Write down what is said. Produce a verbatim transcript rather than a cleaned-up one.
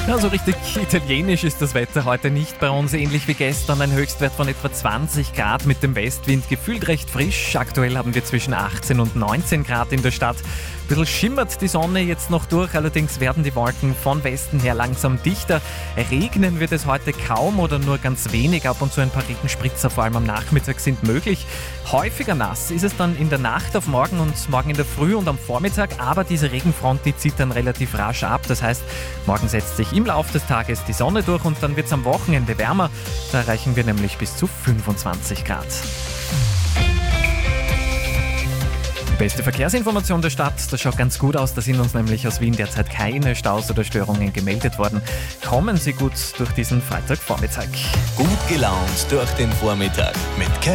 Ja, so richtig italienisch ist das Wetter heute nicht bei uns. Ähnlich wie gestern ein Höchstwert von etwa zwanzig Grad mit dem Westwind. Gefühlt recht frisch. Aktuell haben wir zwischen achtzehn und neunzehn Grad in der Stadt. Ein bisschen schimmert die Sonne jetzt noch durch, allerdings werden die Wolken von Westen her langsam dichter. Regnen wird es heute kaum oder nur ganz wenig. Ab und zu ein paar Regenspritzer, vor allem am Nachmittag, sind möglich. Häufiger nass ist es dann in der Nacht auf morgen und morgen in der Früh und am Vormittag. Aber diese Regenfront, die zieht dann relativ rasch ab. Das heißt, morgen setzt sich im Laufe des Tages die Sonne durch und dann wird es am Wochenende wärmer. Da erreichen wir nämlich bis zu fünfundzwanzig Grad. Die beste Verkehrsinformation der Stadt, das schaut ganz gut aus. Da sind uns nämlich aus Wien derzeit keine Staus oder Störungen gemeldet worden. Kommen Sie gut durch diesen Freitagvormittag. Gut gelaunt durch den Vormittag mit K